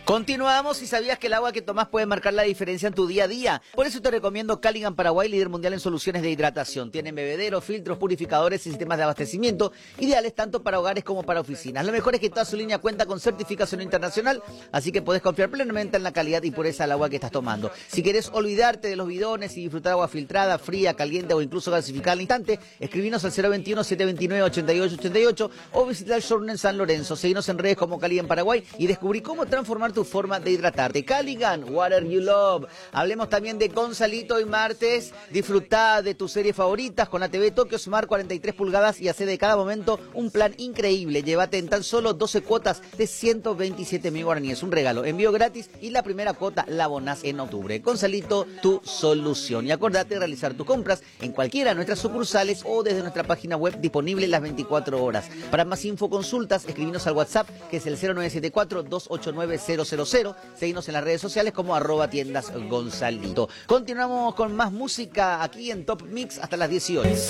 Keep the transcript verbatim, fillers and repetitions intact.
Continuamos. Y sabías que el agua que tomás puede marcar la diferencia en tu día a día. Por eso te recomiendo Caligan Paraguay, líder mundial en soluciones de hidratación. Tienen bebederos, filtros, purificadores y sistemas de abastecimiento ideales tanto para hogares como para oficinas. Lo mejor es que toda su línea cuenta con certificación internacional, así que podés confiar plenamente en la calidad y pureza del agua que estás tomando. Si querés olvidarte de los bidones y disfrutar agua filtrada, fría, caliente o incluso gasificada al instante, escribinos al cero veintiuno, setecientos veintinueve, ochenta y ocho ochenta y ocho o visita el showroom en San Lorenzo. Seguinos en redes como Caligan Paraguay y descubrí cómo transformar tu forma de hidratarte. Caligan, Water You Love. Hablemos también de Gonzalito hoy martes. Disfrutá de tus series favoritas con la T V Tokyo Smart cuarenta y tres pulgadas y hace de cada momento un plan increíble. Llévate en tan solo doce cuotas de ciento veintisiete mil guaraníes. Un regalo, envío gratis y la primera cuota la abonás en octubre. Gonzalito, tu solución. Y acordate de realizar tus compras en cualquiera de nuestras sucursales o desde nuestra página web disponible las veinticuatro horas. Para más info consultas, escribinos al WhatsApp que es el cero nueve siete cuatro, dos ocho nueve, cero cero cero. Seguinos en las redes sociales como arroba tiendas Gonzalito. Continuamos con más música aquí en Top Mix hasta las dieciocho.